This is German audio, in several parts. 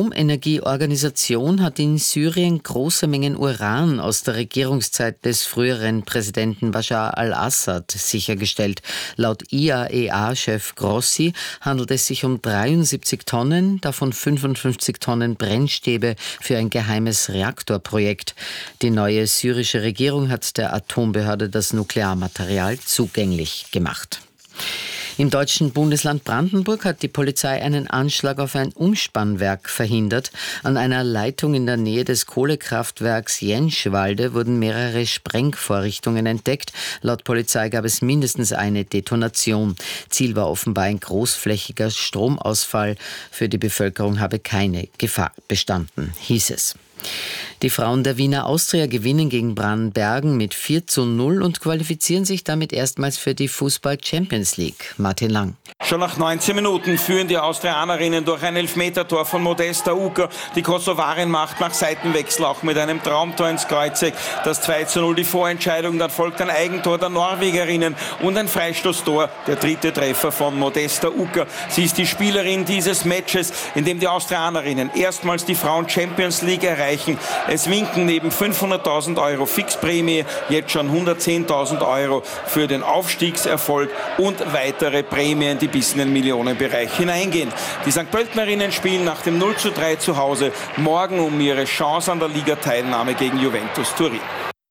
Atomenergieorganisation hat in Syrien große Mengen Uran aus der Regierungszeit des früheren Präsidenten Bashar al-Assad sichergestellt. Laut IAEA-Chef Grossi handelt es sich um 73 Tonnen, davon 55 Tonnen Brennstäbe für ein geheimes Reaktorprojekt. Die neue syrische Regierung hat der Atombehörde das Nuklearmaterial zugänglich gemacht. Im deutschen Bundesland Brandenburg hat die Polizei einen Anschlag auf ein Umspannwerk verhindert. An einer Leitung in der Nähe des Kohlekraftwerks Jentschwalde wurden mehrere Sprengvorrichtungen entdeckt. Laut Polizei gab es mindestens eine Detonation. Ziel war offenbar ein großflächiger Stromausfall. Für die Bevölkerung habe keine Gefahr bestanden, hieß es. Die Frauen der Wiener Austria gewinnen gegen Brannbergen mit 4:0 und qualifizieren sich damit erstmals für die Fußball-Champions League. Martin Lang. Schon nach 19 Minuten führen die Austrianerinnen durch ein Elfmetertor von Modesta Uker. Die Kosovarin macht nach Seitenwechsel auch mit einem Traumtor ins Kreuzeck. Das 2:0 die Vorentscheidung, dann folgt ein Eigentor der Norwegerinnen und ein Freistoßtor, der dritte Treffer von Modesta Uker. Sie ist die Spielerin dieses Matches, in dem die Austrianerinnen erstmals die Frauen-Champions League erreichen. Es winken neben 500.000 Euro Fixprämie jetzt schon 110.000 Euro für den Aufstiegserfolg und weitere Prämien, die bis in den Millionenbereich hineingehen. Die St. Pöltenerinnen spielen nach dem 0:3 zu Hause morgen um ihre Chance an der Liga-Teilnahme gegen Juventus Turin.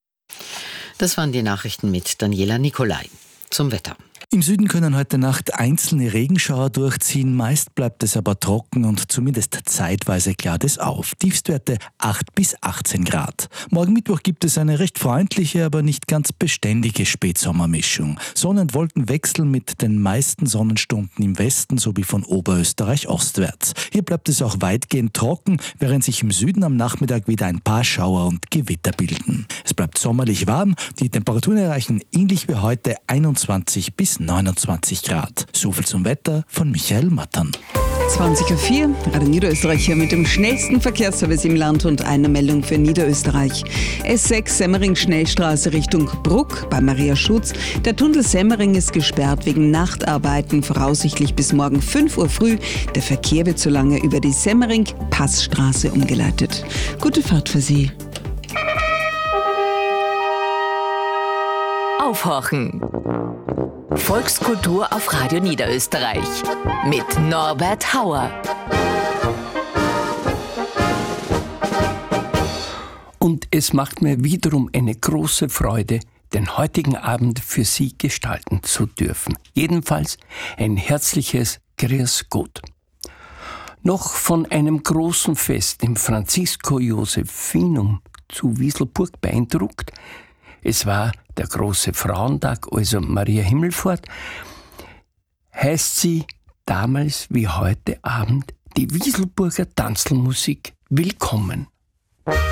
Das waren die Nachrichten mit Daniela Nicolai. Zum Wetter. Im Süden können heute Nacht einzelne Regenschauer durchziehen, meist bleibt es aber trocken und zumindest zeitweise klart es auf. Tiefstwerte 8 bis 18 Grad. Morgen Mittwoch gibt es eine recht freundliche, aber nicht ganz beständige Spätsommermischung. Sonn- und Wolkenwechsel mit den meisten Sonnenstunden im Westen sowie von Oberösterreich ostwärts. Hier bleibt es auch weitgehend trocken, während sich im Süden am Nachmittag wieder ein paar Schauer und Gewitter bilden. Es bleibt sommerlich warm, die Temperaturen erreichen ähnlich wie heute 21 bis 29 Grad. Soviel zum Wetter von Michael Mattern. 20:04 Uhr, Radio Niederösterreich hier mit dem schnellsten Verkehrsservice im Land und einer Meldung für Niederösterreich. S6 Semmering-Schnellstraße Richtung Bruck bei Maria Schutz. Der Tunnel Semmering ist gesperrt wegen Nachtarbeiten, voraussichtlich bis morgen 5 Uhr früh. Der Verkehr wird so lange über die Semmering-Passstraße umgeleitet. Gute Fahrt für Sie. Aufhorchen. Volkskultur auf Radio Niederösterreich mit Norbert Hauer. Und es macht mir wiederum eine große Freude, den heutigen Abend für Sie gestalten zu dürfen. Jedenfalls ein herzliches Grüß Gott. Noch von einem großen Fest im Francisco-Josephinum zu Wieselburg beeindruckt. Es war der große Frauentag, also Maria Himmelfahrt, heißt sie damals wie heute Abend die Wieselburger Tanzlmusik willkommen.